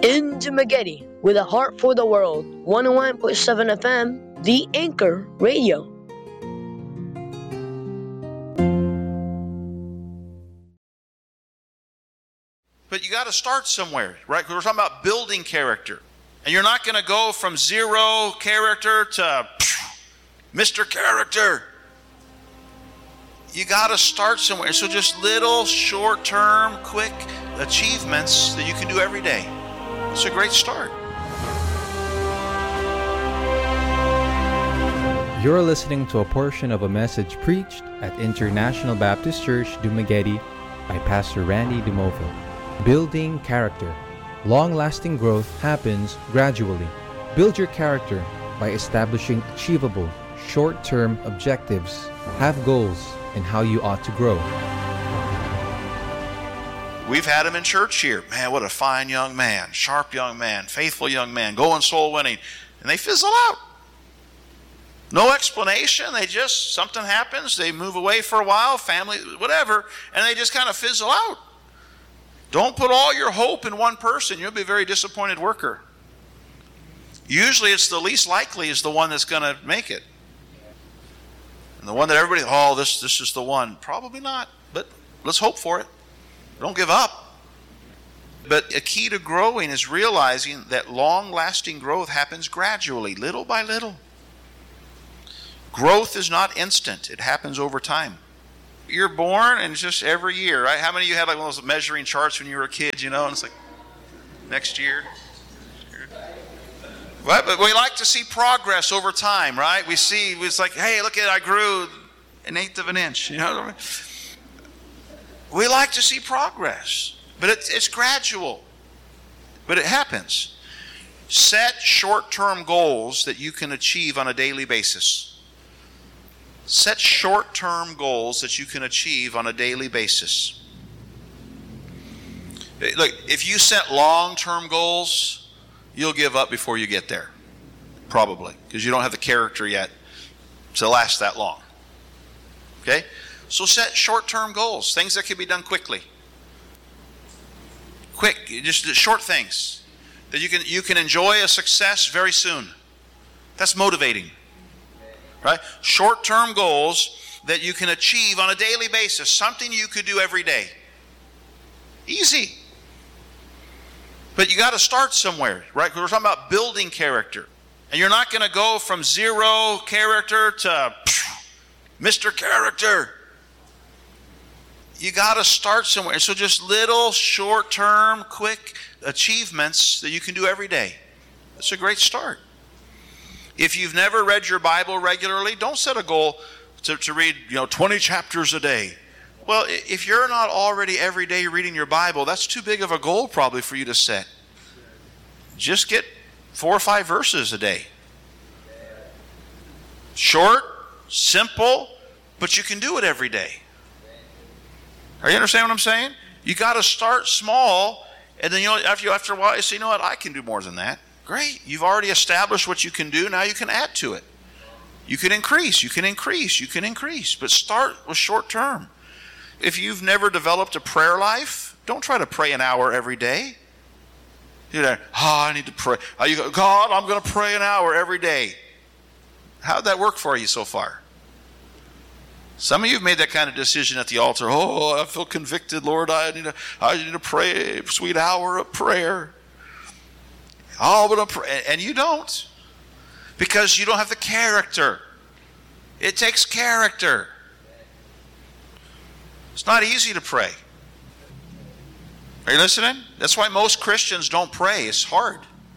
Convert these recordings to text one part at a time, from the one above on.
In Dumaguete, with a heart for the world, 101.7 FM, The Anchor Radio. But you got to start somewhere, right? We're talking about building character. And you're not going to go from zero character to Mr. Character. You got to start somewhere. So just little short-term, quick achievements that you can do every day. It's a great start. You're listening to a portion of a message preached at International Baptist Church, Dumaguete by Pastor Randy Dumovo. Building character. Long-lasting growth happens gradually. Build your character by establishing achievable, short-term objectives. Have goals in how you ought to grow. We've had him in church here. Man, what a fine young man, sharp young man, faithful young man, going soul winning. And they fizzle out. No explanation. They just, something happens. They move away for a while, family, whatever, and they just kind of fizzle out. Don't put all your hope in one person. You'll be a very disappointed worker. Usually it's the least likely is the one that's going to make it. And the one that everybody, this is the one. Probably not, but let's hope for it. Don't give up. But a key to growing is realizing that long-lasting growth happens gradually, little by little. Growth is not instant. It happens over time. You're born and it's just every year, right? How many of you had like one of those measuring charts when you were a kid, and it's like next year? Right? But we like to see progress over time, right? It's like, hey, look at it, I grew 1/8 of an inch. You know what I mean? We like to see progress, but it's gradual. But it happens. Set short-term goals that you can achieve on a daily basis. Set short-term goals that you can achieve on a daily basis. Look, if you set long-term goals, you'll give up before you get there. Probably. Because you don't have the character yet to last that long. Okay? So set short-term goals. Things that can be done quickly. Quick. Just short things. That you can enjoy a success very soon. That's motivating. Right? Short-term goals that you can achieve on a daily basis. Something you could do every day. Easy. But you got to start somewhere, right? We're talking about building character. And you're not going to go from zero character to Mr. Character. You got to start somewhere. So just little short-term, quick achievements that you can do every day. That's a great start. If you've never read your Bible regularly, don't set a goal to read 20 chapters a day. Well, if you're not already every day reading your Bible, that's too big of a goal probably for you to set. Just get 4 or 5 verses a day. Short, simple, but you can do it every day. Are you understand what I'm saying? You got to start small, and then after a while you say, what? I can do more than that. Great. You've already established what you can do. Now you can add to it. You can increase. But start with short term. If you've never developed a prayer life, don't try to pray an hour every day. You're there, I need to pray. You go, God, I'm going to pray an hour every day. How'd that work for you so far? Some of you have made that kind of decision at the altar. I feel convicted, Lord. I need to pray a sweet hour of prayer. I'm going to pray. And you don't. Because you don't have the character. It takes character. It's not easy to pray. Are you listening? That's why most Christians don't pray. It's hard.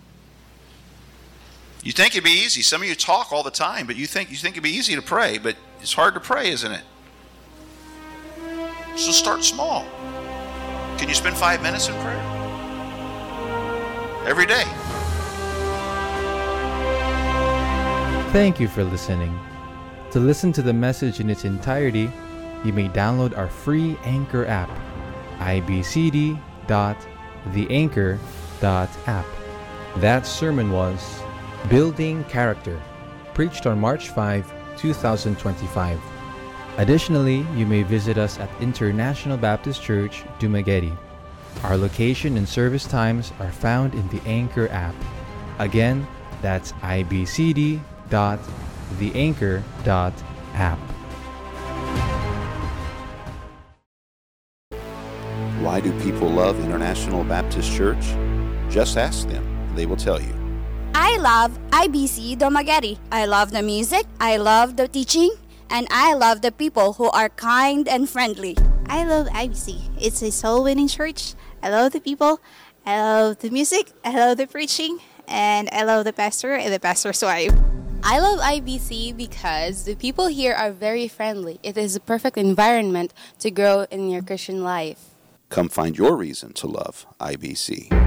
You think it'd be easy. Some of you talk all the time, but you think it'd be easy to pray, but it's hard to pray, isn't it? So start small. Can you spend 5 minutes in prayer? Every day. Thank you for listening. To listen to the message in its entirety, you may download our free Anchor app, ibcd.theanchor.app. That sermon was Building Character, preached on March 5, 2025. Additionally, you may visit us at International Baptist Church, Dumaguete. Our location and service times are found in the Anchor app. Again, that's ibcd.theanchor.app. Why do people love International Baptist Church? Just ask them. They will tell you. I love IBC Dumaguete. I love the music, I love the teaching, and I love the people who are kind and friendly. I love IBC. It's a soul-winning church. I love the people, I love the music, I love the preaching, and I love the pastor and the pastor's wife. I love IBC because the people here are very friendly. It is a perfect environment to grow in your Christian life. Come find your reason to love IBC.